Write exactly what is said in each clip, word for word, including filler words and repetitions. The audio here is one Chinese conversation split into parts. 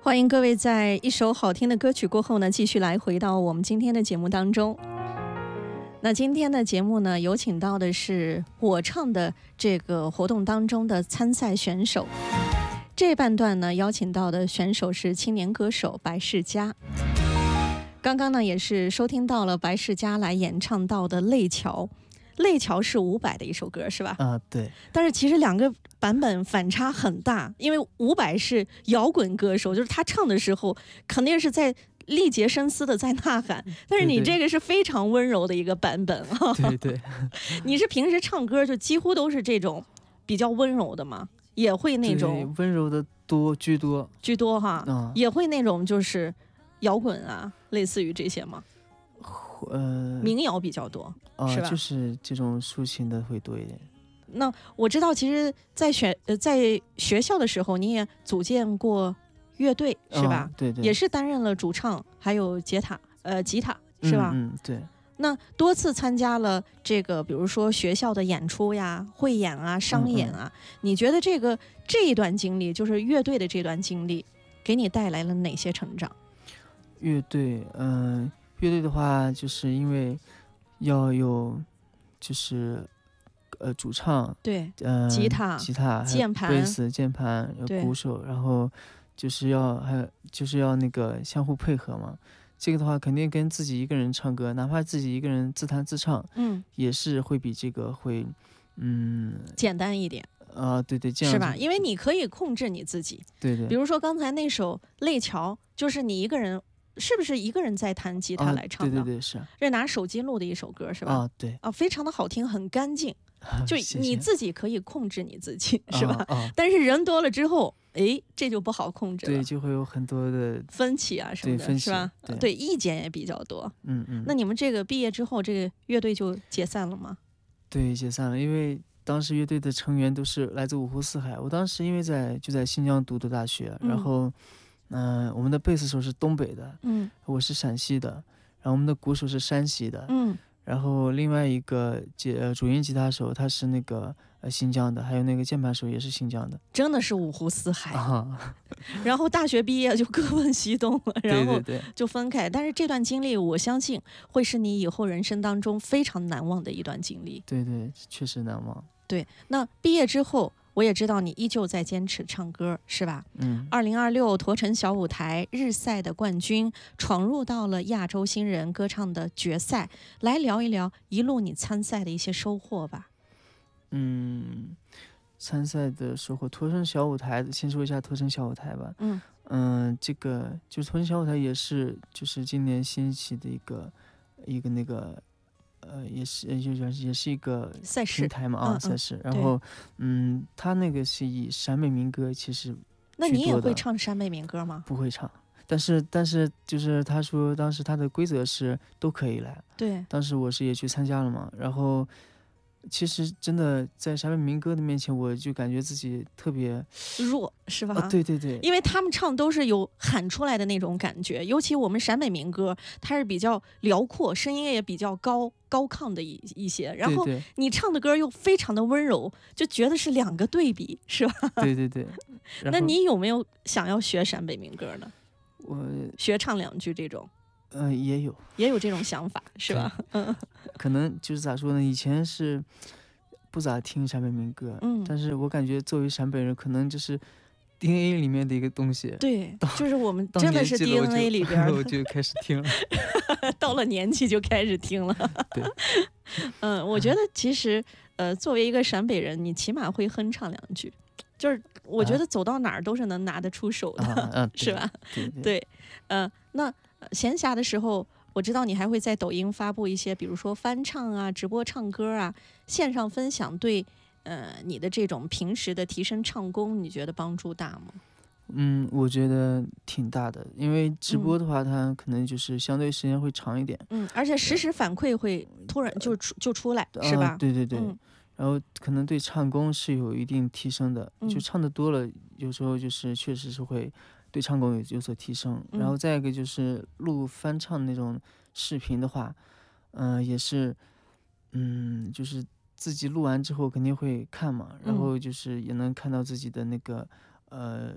欢迎各位在一首好听的歌曲过后呢，继续来回到我们今天的节目当中。那今天的节目呢，有请到的是我唱的这个活动当中的参赛选手。这半段呢，邀请到的选手是青年歌手白世佳。刚刚呢，也是收听到了白世佳来演唱到的《泪桥》。泪桥是伍佰的一首歌是吧？ 啊、呃，对。 但是其实两个版本反差很大，因为伍佰是摇滚歌手，就是他唱的时候肯定是在力竭声嘶的在呐喊，但是你这个是非常温柔的一个版本啊。 对对。 你是平时唱歌就几乎都是这种比较温柔的吗？也会那种温柔的多居多居多哈、 嗯， 也会那种就是摇滚啊，类似于这些吗？ 呃， 民谣比较多， 呃、 是吧？ 就是这种抒情的会多一点。 那我知道，其实在选呃在学校的时候，你也组建过乐队，是吧？ 哦、对对， 也是担任了主唱，还有吉他，呃，吉他是吧？ 嗯, 嗯，对。 那多次参加了这个，比如说学校的演出呀、汇演啊、商演啊，嗯嗯你觉得这个这一段经历，就是乐队的这段经历，给你带来了哪些成长？ 乐队，嗯、呃，乐队的话，就是因为要有，就是呃主唱， 对， 呃， 吉他、 吉他、 键盘、 贝斯、键盘、有鼓手，然后就是要还有就是要那个相互配合嘛。这个的话，肯定跟自己一个人唱歌，哪怕自己一个人自弹自唱，嗯，也是会比这个会，嗯， 简单一点。 啊、呃，对对，这样是吧？因为你可以控制你自己。 对对。 比如说刚才那首《泪桥》，就是你一个人，是不是一个人在弹吉他来唱的？ 啊、对对对，是。 这拿手机录的一首歌是吧？ 啊，对。 啊，非常的好听，很干净。就你自己可以控制你自己， 谢谢是吧？ 啊啊、 但是人多了之后，哎，这就不好控制了。 对，就会有很多的分歧啊什么的，是吧？ 对, 对，意见也比较多。 嗯嗯。 那你们这个毕业之后，这个乐队就解散了吗？ 对，解散了，因为当时乐队的成员都是来自五湖四海。我当时因为在就在新疆读的大学，嗯、然后，嗯、呃，我们的贝斯手是东北的，嗯，我是陕西的，然后我们的鼓手是山西的，嗯。然后另外一个吉呃主音吉他手他是那个呃新疆的，还有那个键盘手也是新疆的， 真的是五湖四海啊。 然后大学毕业就各奔西东了，然后对对对就分开。但是这段经历，我相信会是你以后人生当中非常难忘的一段经历。 对对，确实难忘。 对，那毕业之后，我也知道你依旧在坚持唱歌，是吧？嗯。二零二六驼城小舞台日赛的冠军，闯入到了亚洲新人歌唱的决赛，来聊一聊一路你参赛的一些收获吧。 嗯，参赛的收获，驼城小舞台，先说一下驼城小舞台吧。嗯嗯、呃，这个就是驼城小舞台也是就是今年新起的一个一个那个。呃，也是，就是也是一个赛事平台嘛啊， 嗯嗯赛事。然后，嗯，他那个是以陕美民歌，其实那你也会唱陕美民歌吗？ 不会唱，但是但是就是他说当时他的规则是都可以来。 对， 当时我是也去参加了嘛，然后其实真的在陕美民歌的面前，我就感觉自己特别弱，是吧？ 啊，对对对， 因为他们唱都是有喊出来的那种感觉，尤其我们陕美民歌，它是比较辽阔，声音也比较高高亢的一一些，然后你唱的歌又非常的温柔，就觉得是两个对比，是吧？ 对对对。 那你有没有想要学陕北民歌呢？ 我学唱两句这种。 嗯、呃，也有， 也有这种想法，是吧？嗯， 可能就是咋说呢？以前是不咋听陕北民歌，嗯，但是我感觉作为陕北人，可能就是 D N A 里面的一个东西。 对，就是我们真的是 D N A 里边的， 我就开始听了， 到了年纪就开始听了。 对， 嗯，我觉得其实，呃，作为一个陕北人，你起码会哼唱两句，就是我觉得走到哪儿都是能拿得出手的， 啊啊、 是吧？ 对对， 对，呃，那。闲暇的时候，我知道你还会在抖音发布一些，比如说翻唱啊、直播唱歌啊、线上分享对，呃，你的这种平时的提升唱功，你觉得帮助大吗？ 嗯，我觉得挺大的，因为直播的话，嗯、它可能就是相对时间会长一点， 嗯，而且实时反馈会突然就出就出来，呃、是吧？ 对对对。 嗯然后可能对唱功是有一定提升的，就唱的多了，有时候就是确实是会对唱功有有所提升。然后再一个就是录翻唱那种视频的话，嗯、呃，也是，嗯，就是自己录完之后肯定会看嘛，然后就是也能看到自己的那个，呃，比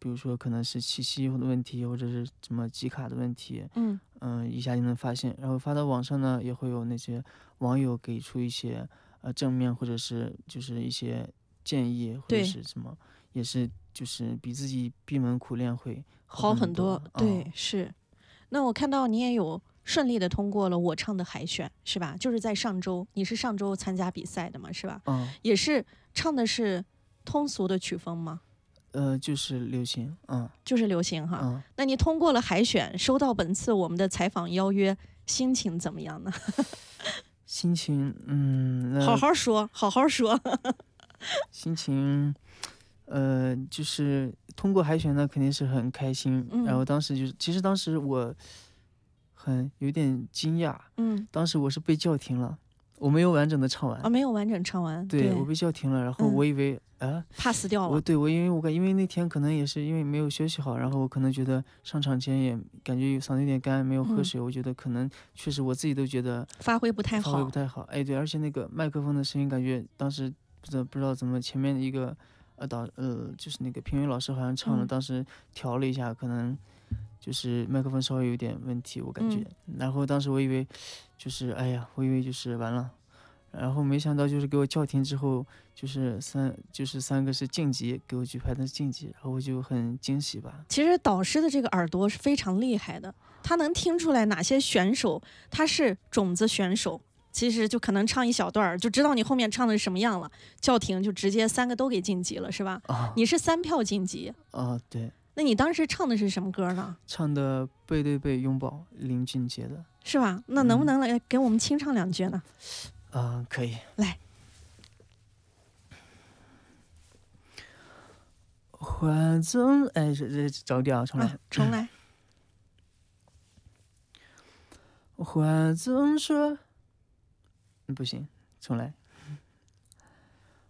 比如说可能是气息的问题，或者是什么集卡的问题， 嗯嗯、呃，一下就能发现。然后发到网上呢，也会有那些网友给出一些呃正面或者是就是一些建议，或者是什么，也是就是比自己闭门苦练会好很多。对，嗯、是。那我看到你也有顺利的通过了我唱的海选，是吧？就是在上周，你是上周参加比赛的嘛，是吧？ 嗯， 也是唱的是通俗的曲风吗？ 呃，就是流行，嗯， 就是流行哈。 嗯， 那你通过了海选，收到本次我们的采访邀约，心情怎么样呢？ 心情，嗯， 好好说，好好说。 心情，呃，就是通过海选呢，肯定是很开心。嗯、然后当时就是，其实当时我很有点惊讶，嗯，当时我是被叫停了。我没有完整的唱完啊，没有完整唱完。 对，对我被叫停了，然后我以为、嗯、啊 ，pass 掉了。 我对我因为我感因为那天可能也是因为没有休息好，然后我可能觉得上场前也感觉嗓子有点干，没有喝水、嗯，我觉得可能确实我自己都觉得发挥不太好， 发挥不太好。哎，对，而且那个麦克风的声音，感觉当时不知道不知道怎么前面的一个呃导呃就是那个评委老师好像唱了、嗯，当时调了一下，可能就是麦克风稍微有点问题，我感觉。嗯、然后当时我以为就是哎呀，我以为就是完了。然后没想到就是给我叫停之后，就是三就是三个是晋级，给我举牌的晋级，然后我就很惊喜吧。 其实导师的这个耳朵是非常厉害的，他能听出来哪些选手他是种子选手，其实就可能唱一小段就知道你后面唱的是什么样了，叫停就直接三个都给晋级了，是吧？啊，你是三票晋级啊，对。 那你当时唱的是什么歌呢？ 唱的《背对背拥抱》，林俊杰的， 是吧？那能不能来给我们清唱两句呢？ 嗯、呃，可以。 来。 话总哎，这这走调，重来、 啊，重来。 话总说，不行，重来。